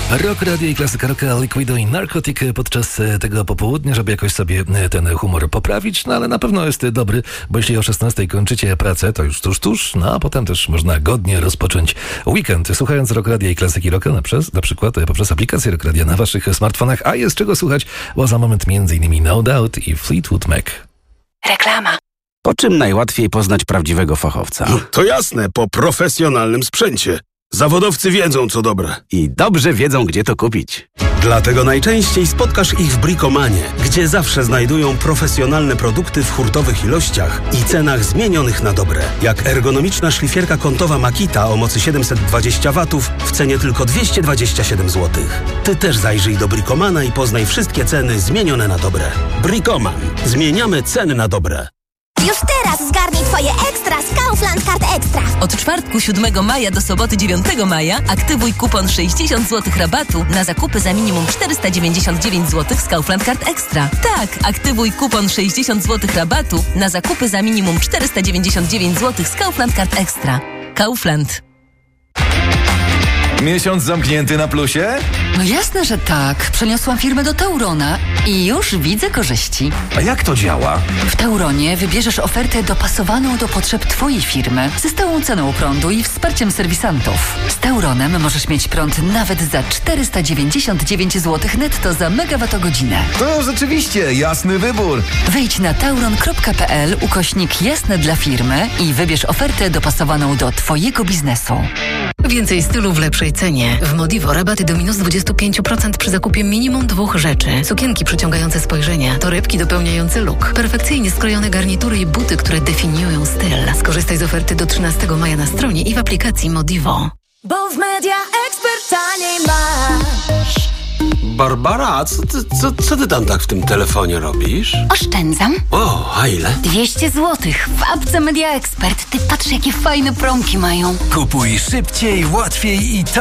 Rock Radio i klasyka rocka, Liquido i Narcotic podczas tego popołudnia, żeby jakoś sobie ten humor poprawić, no ale na pewno jest dobry, bo jeśli o 16 kończycie pracę, to już tuż, no a potem też można godnie rozpocząć weekend, słuchając Rock Radio i klasyki rocka, na przykład poprzez aplikację Rock Radio na waszych smartfonach, a jest czego słuchać, bo za moment m.in. No Doubt i Fleetwood Mac. Reklama. Po czym najłatwiej poznać prawdziwego fachowca? To jasne, po profesjonalnym sprzęcie. Zawodowcy wiedzą, co dobre. I dobrze wiedzą, gdzie to kupić. Dlatego najczęściej spotkasz ich w Bricomanie, gdzie zawsze znajdują profesjonalne produkty w hurtowych ilościach i cenach zmienionych na dobre. Jak ergonomiczna szlifierka kątowa Makita o mocy 720 W w cenie tylko 227 zł. Ty też zajrzyj do Bricomana i poznaj wszystkie ceny zmienione na dobre. Bricoman. Zmieniamy ceny na dobre. Już teraz zgarnij twoje ekstra z Kaufland Card Extra. Od czwartku 7 maja do soboty 9 maja aktywuj kupon 60 zł rabatu na zakupy za minimum 499 zł z Kaufland Card Extra. Tak, aktywuj kupon 60 zł rabatu na zakupy za minimum 499 zł z Kaufland Card Extra. Kaufland. Miesiąc zamknięty na plusie? No jasne, że tak. Przeniosłam firmę do Taurona i już widzę korzyści. A jak to działa? W Tauronie wybierzesz ofertę dopasowaną do potrzeb twojej firmy, ze stałą ceną prądu i wsparciem serwisantów. Z Tauronem możesz mieć prąd nawet za 499 zł netto za megawattogodzinę. To rzeczywiście jasny wybór. Wejdź na tauron.pl /jasne dla firmy i wybierz ofertę dopasowaną do twojego biznesu. Więcej stylu w lepszej cenie. W Modivo rabaty do minus 25% przy zakupie minimum 2 rzeczy. Sukienki przyciągające spojrzenia, torebki dopełniające look, perfekcyjnie skrojone garnitury i buty, które definiują styl. Skorzystaj z oferty do 13 maja na stronie i w aplikacji Modivo. Bo w Media Expert taniej masz. Barbara, co ty tam tak w tym telefonie robisz? Oszczędzam. O, a ile? 200 zł w apce Media Expert. Ty patrz, jakie fajne promki mają. Kupuj szybciej, łatwiej i